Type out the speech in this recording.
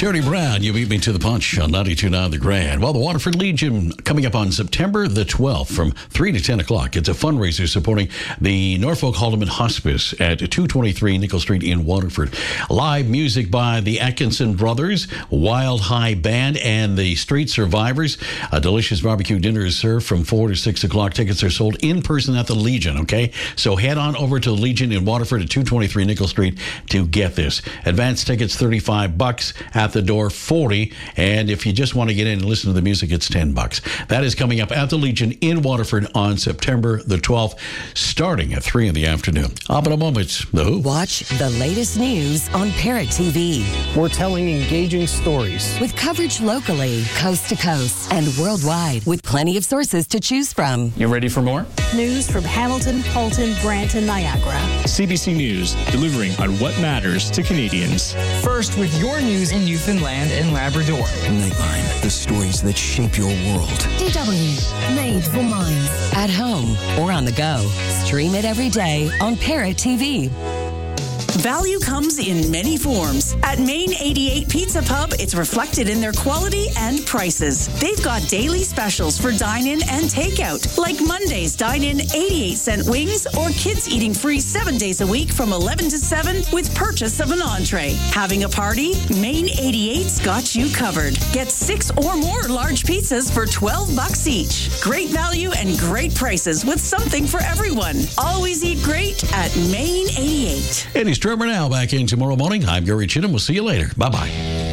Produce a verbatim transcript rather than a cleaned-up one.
Terry Brown, you beat me to the punch on ninety-two point nine The Grand. Well, the Waterford Legion coming up on September the twelfth from three to ten o'clock. It's a fundraiser supporting the Norfolk Haldeman Hospice at two twenty-three Nickel Street in Waterford. Live music by the Atkinson Brothers, Wild High Band, and the Street Survivors. A delicious barbecue dinner is served from four to six o'clock. Tickets are sold in person at the Legion, okay? So head on over to the Legion in Waterford at two twenty-three Nickel Street to get this. Advance tickets thirty-five bucks, at the door forty, and if you just want to get in and listen to the music, it's ten bucks. That is coming up at the Legion in Waterford on September the twelfth, starting at three in the afternoon. Up in a moment, The Who. Watch the latest news on Parrot T V. We're telling engaging stories with coverage locally, coast to coast, and worldwide, with plenty of sources to choose from. You ready for more? News from Hamilton, Halton, Brant, and Niagara. C B C News, delivering on what matters to Canadians. First with your news in Newfoundland and Labrador. Nightline, the stories that shape your world. D W, made for minds. At home or on the go. Stream it every day on Parrot T V. Value comes in many forms. At Main eighty-eight Pizza Pub, it's reflected in their quality and prices. They've got daily specials for dine-in and takeout, like Monday's dine-in eighty-eight cent wings, or kids eating free seven days a week from eleven to seven with purchase of an entree. Having a party? Main eighty-eight's got you covered. Get six or more large pizzas for twelve bucks each. Great value and great prices with something for everyone. Always eat great at Main eighty-eight. It is Trevor Now back in tomorrow morning. I'm Gary Chittum. We'll see you later. Bye-bye.